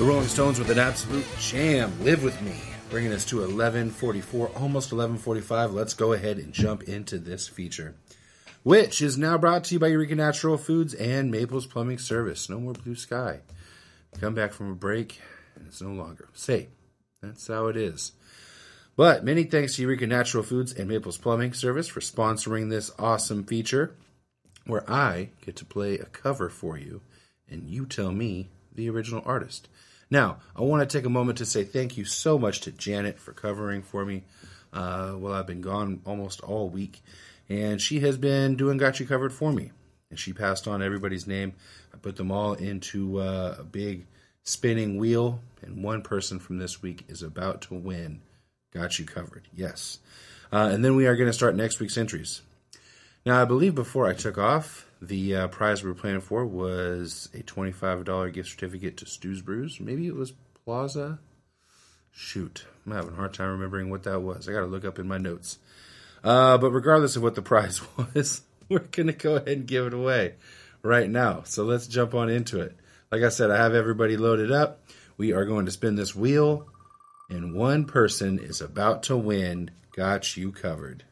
The Rolling Stones with an absolute jam. Live With Me. Bringing us to 11:44, almost 11:45. Let's go ahead and jump into this feature, which is now brought to you by Eureka Natural Foods and Maples Plumbing Service. No more blue sky. Come back from a break, and it's no longer. Say, that's how it is. But many thanks to Eureka Natural Foods and Maples Plumbing Service for sponsoring this awesome feature, where I get to play a cover for you, and you tell me the original artist. Now, I want to take a moment to say thank you so much to Janet for covering for me while I've been gone almost all week. And she has been doing Got You Covered for me. And she passed on everybody's name. I put them all into a big spinning wheel. And one person from this week is about to win Got You Covered. Yes. And then we are going to start next week's entries. Now, I believe before I took off, the prize we were planning for was a $25 gift certificate to Stu's Brews. Maybe it was Plaza. Shoot, I'm having a hard time remembering what that was. I got to look up in my notes. But regardless of what the prize was, we're going to go ahead and give it away right now. So let's jump on into it. Like I said, I have everybody loaded up. We are going to spin this wheel, and one person is about to win Got You Covered.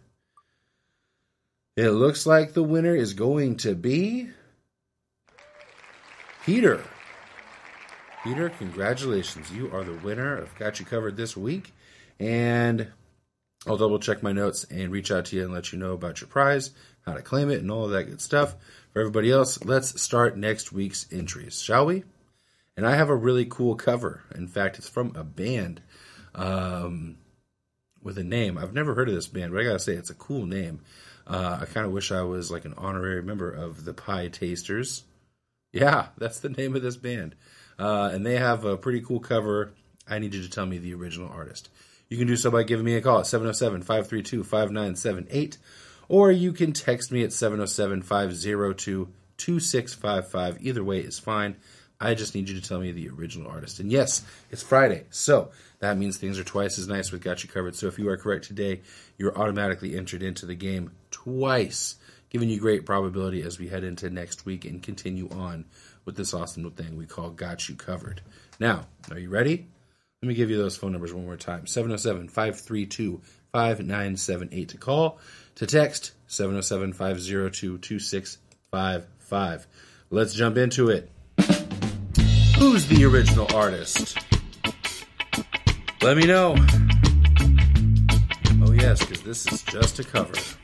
It looks like the winner is going to be Peter. Peter, congratulations. You are the winner of Got You Covered this week. And I'll double check my notes and reach out to you and let you know about your prize, how to claim it, and all of that good stuff. For everybody else, let's start next week's entries, shall we? And I have a really cool cover. In fact, it's from a band with a name. I've never heard of this band, but I got to say, it's a cool name. I kind of wish I was like an honorary member of the Pie Tasters. Yeah, that's the name of this band. And they have a pretty cool cover. I need you to tell me the original artist. You can do so by giving me a call at 707-532-5978, or you can text me at 707-502-2655. Either way is fine. I just need you to tell me the original artist. And yes, it's Friday, so that means things are twice as nice with Got You Covered. So if you are correct today, you're automatically entered into the game twice, giving you great probability as we head into next week and continue on with this awesome thing we call Got You Covered. Now, are you ready? Let me give you those phone numbers one more time. 707-532-5978 to call. To text, 707-502-2655. Let's jump into it. Who's the original artist? Let me know. Oh yes, because this is just a cover.